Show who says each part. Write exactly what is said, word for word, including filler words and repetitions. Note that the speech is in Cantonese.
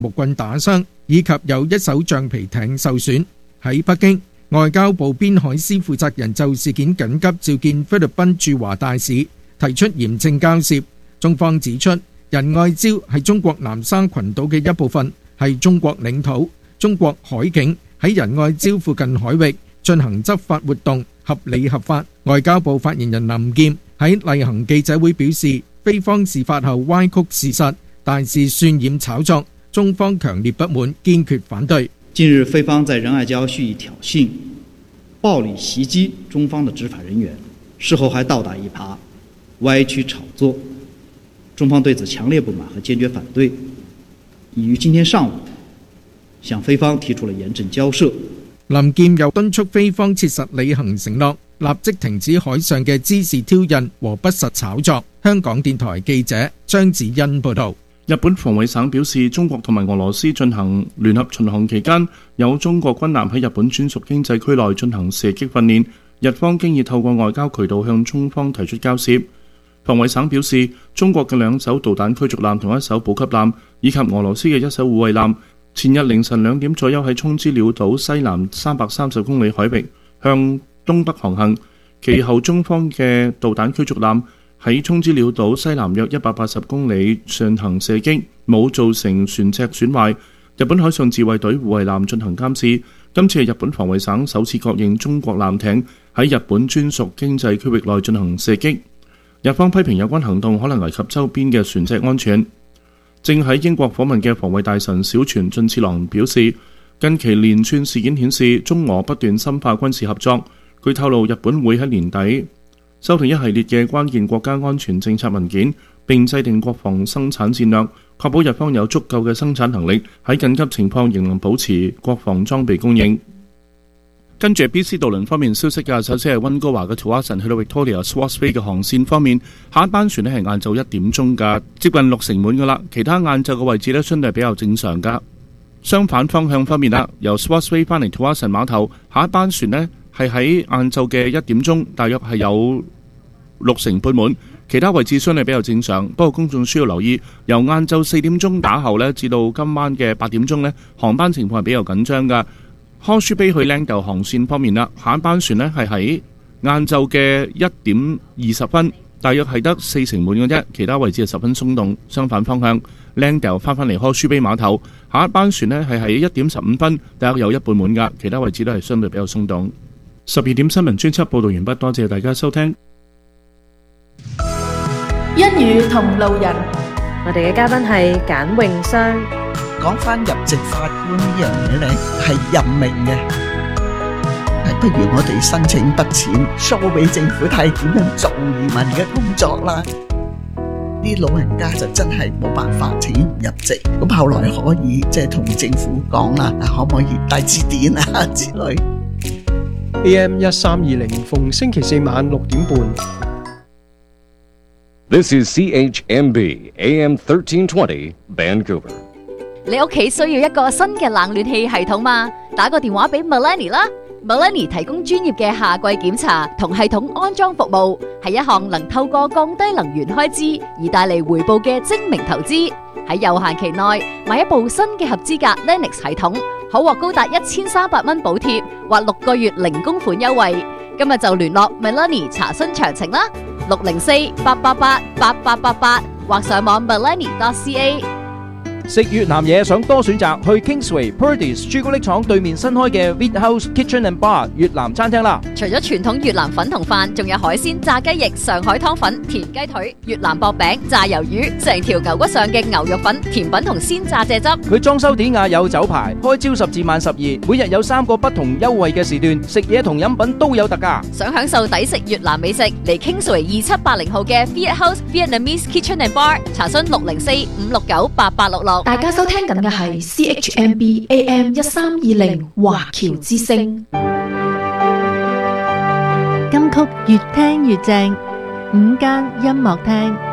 Speaker 1: 木棍打傷，以及有一艘橡皮艇受損。喺北京，外交部邊海司負責人就事件緊急召見菲律賓駐華大使，提出嚴正交涉。中方指出，仁愛礁係中國南沙群島嘅一部分，係中國領土，中國海警喺仁愛礁附近海域進行執法活動，合理合法。外交部發言人林劍喺例行記者會表示，菲方事發後歪曲事實，大肆渲染炒作，中方強烈不滿，堅決反對。
Speaker 2: 近日，菲方在仁愛礁蓄意挑釁、暴力襲擊中方的執法人員，事後還倒打一耙，歪曲炒作，中方對此強烈不滿和堅決反對，已於今天上午向菲方提出了嚴正交涉。
Speaker 1: 林劍又敦促菲方切實履行承諾，立即停止海上嘅滋事挑釁和不實炒作。香港電台記者張子欣報道。
Speaker 3: 日本防衛省表示，中國同埋俄羅斯進行聯合巡航期間，有中國軍艦喺日本專屬經濟區內進行射擊訓練，日方經已透過外交渠道向中方提出交涉。防衛省表示，中國嘅兩艘導彈驅逐艦同一艘補給艦，以及俄羅斯嘅一艘護衛艦，前日凌晨兩點左右喺沖之鳥島西南三百三十公里海域向東北航行，其後中方嘅導彈驅逐艦喺沖之鳥島西南約一百八十公里進行射擊，冇造成船隻損壞。日本海上自衛隊護衛艦進行監視。今次係日本防衛省首次確認中國艦艇喺日本專屬經濟區域內進行射擊。日方批評有關行動可能危及周邊嘅船隻安全。正喺英國訪問嘅防衛大臣小泉進次郎表示，近期連串事件顯示中俄不斷深化軍事合作。佢透露，日本會喺年底修訂一系列嘅關鍵國家安全政策文件，並制定國防生產戰略，確保日方有足夠嘅生產能力，喺緊急情況仍能保持國防裝備供應。跟住 B C 渡輪方面消息嘅，首先係溫哥華嘅 Tsawwassen 去到 Victoria Swartz Bay 嘅航線方面，下一班船呢係晏晝一點鐘㗎，接近六成滿㗎啦。其他晏晝嘅位置呢，相對係比較正常㗎。相反方向方面啦，由 Swartz Bay 翻嚟 Tsawwassen 碼頭，下一班船呢係喺晏晝嘅一點鐘，大約係有六成半滿。其他位置相對比較正常，不過公眾需要留意，由晏晝四點鐘打後呢，至到今晚嘅八點鐘呢，航班情況係比較緊張㗎。Horseshoe Bay 去 Langdale 航線方面啦，下一班船呢係喺晏晝嘅一點二十分，大約係得四成滿嘅啫，其他位置係十分鬆動。相反方向 Langdale 翻返嚟 Horseshoe Bay 碼頭，下一班船呢係喺一點十五分，大約有一半滿㗎，其他位置都係相對比較鬆動。十二點新聞專輯報導完畢，多謝大家收聽。
Speaker 4: 一語同路人，
Speaker 5: 我哋嘅嘉賓係簡詠雙。
Speaker 6: 講翻入籍法官呢樣嘢咧，係任命嘅，不如我哋申請筆錢 show 俾政府睇點樣做移民嘅工作啦。啲老人家就真係冇辦法請唔入籍，咁後來可以即係同政府講啦，可唔可以大字典啊之類。
Speaker 7: A M 一三二零逢星期四晚六點半。
Speaker 8: This is C H M B A M thirteen twenty Vancouver。
Speaker 9: 你屋企需要一個新嘅冷暖氣系統嘛？打個電話俾 Melanie 啦 ，Melanie 提供專業嘅夏季檢查同系統安裝服務，係一項能透過降低能源開支而帶嚟回報嘅精明投資。喺有限期內買一部新嘅合資格 Lennox 系統，可獲高達一千三百蚊補貼或六個月零供款優惠。今日就聯絡 Melanie 查詢詳情啦，六零四八八八八八八八或上網 melanie dot c a。
Speaker 10: 食越南嘢想多選擇，去 Kingsway Purdey's 朱古力廠對面新開嘅 Wheat House Kitchen and Bar 越南餐廳啦。
Speaker 9: 除咗傳統越南粉同飯，仲有海鮮、炸雞翼、上海湯粉、田雞腿、越南薄餅、炸魷魚，成條牛骨上嘅牛肉粉、甜品同鮮炸蔗汁。
Speaker 10: 佢裝修典雅有酒牌，開朝十至晚十二，每日有三個不同優惠嘅時段，食嘢同飲品都有特價。
Speaker 9: 想享受抵食越南美食，嚟 Kingsway 二七八零號嘅 Wheat House Vietnamese Kitchen and Bar 查詢六零四五六九八八六六。
Speaker 4: 大家收聽緊嘅係 C H M B A M 一三二零華僑之聲。
Speaker 11: 金曲越聽越正，午間音樂廳。